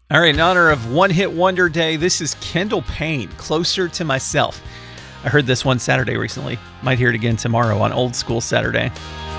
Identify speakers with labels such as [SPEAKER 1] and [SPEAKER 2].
[SPEAKER 1] All right, in honor of One Hit Wonder Day, this is Kendall Payne, Closer to Myself. I heard this one Saturday recently. Might hear it again tomorrow on Old School Saturday.